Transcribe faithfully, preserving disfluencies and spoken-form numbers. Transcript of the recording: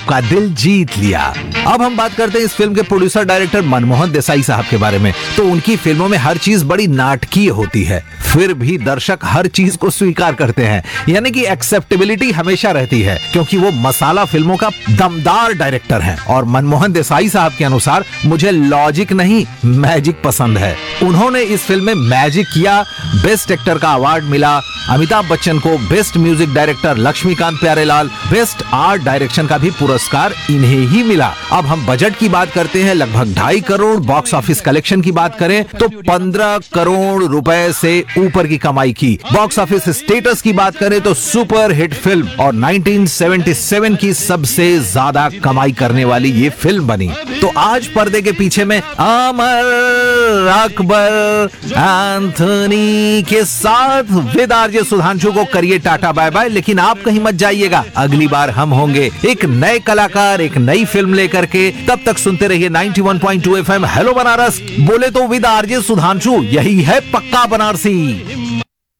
का दिल जीत लिया। अब हम बात करते हैं इस फिल्म के प्रोड्यूसर डायरेक्टर मनमोहन देसाई साहब के बारे में। तो उनकी फिल्मों में हर चीज बड़ी नाटकीय होती है, फिर भी दर्शक हर चीज को स्वीकार करते हैं, यानी कि एक्सेप्टेबिलिटी हमेशा रहती है, क्योंकि वो मसाला फिल्मों का दमदार डायरेक्टर है। और मनमोहन देसाई साहब के अनुसार मुझे लॉजिक नहीं मैजिक पसंद है। उन्होंने इस फिल्म में मैजिक किया, बेस्ट एक्टर का अवार्ड मिला। अमिताभ बच्चन को best music director, Laxmikant Pyarelal best art direction का भी पुरस्कार इन्हें ही मिला। अब हम बजट की बात करते हैं, लगभग ढाई करोड़। बॉक्स ऑफिस कलेक्शन की बात करें तो पंद्रह करोड़ रुपए से ऊपर की कमाई की। बॉक्स ऑफिस स्टेटस की बात करें तो सुपर हिट फिल्म और उन्नीस सौ सतहत्तर की सबसे ज्यादा कमाई करने वाली ये फिल्म बनी। तो आज पर्दे के पीछे में अमर अकबर एंथनी के साथ विद आरजे सुधांशु को करिए टाटा बाय बाय। लेकिन आप कहीं मत जाइएगा, अगली बार हम होंगे एक नए कलाकार, एक नई फिल्म लेकर के। तब तक सुनते रहिए इक्यानवे पॉइंट दो एफ एम हेलो बनारस। बोले तो विद आरजे सुधांशु, यही है पक्का बनारसी।